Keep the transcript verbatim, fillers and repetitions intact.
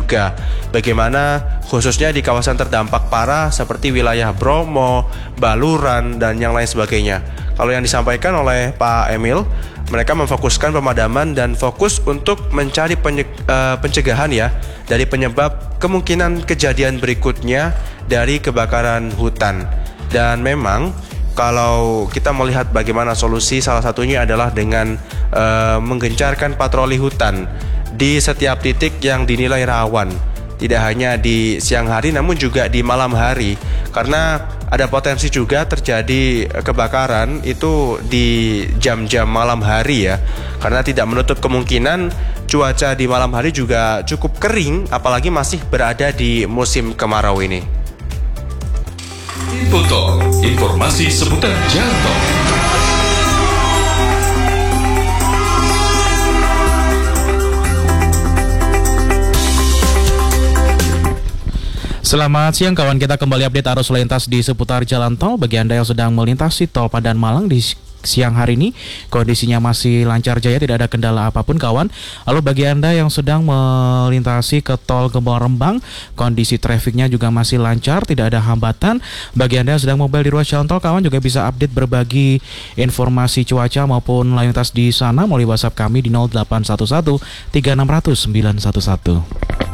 juga bagaimana khususnya di kawasan terdampak parah seperti wilayah Bromo, Baluran, dan yang lain sebagainya. Kalau yang disampaikan oleh Pak Emil, mereka memfokuskan pemadaman dan fokus untuk mencari penye- uh, pencegahan ya dari penyebab kemungkinan kejadian berikutnya dari kebakaran hutan. Dan memang kalau kita melihat bagaimana solusi, salah satunya adalah dengan uh, menggencarkan patroli hutan di setiap titik yang dinilai rawan. Tidak hanya di siang hari namun juga di malam hari, karena ada potensi juga terjadi kebakaran itu di jam-jam malam hari ya, karena tidak menutup kemungkinan cuaca di malam hari juga cukup kering, apalagi masih berada di musim kemarau ini. Info informasi seputar jalan tol. Selamat siang kawan, kita kembali update arus lalu lintas di seputar jalan tol. Bagi Anda yang sedang melintasi tol Padan Malang di siang hari ini, kondisinya masih lancar jaya, tidak ada kendala apapun kawan. Lalu bagi Anda yang sedang melintasi ke tol Gembong Rembang, kondisi trafiknya juga masih lancar, tidak ada hambatan. Bagi Anda yang sedang mobile di ruas jalan tol kawan, juga bisa update berbagi informasi cuaca maupun lalu lintas di sana melalui WhatsApp kami di nol delapan satu satu tiga enam nol nol sembilan satu satu.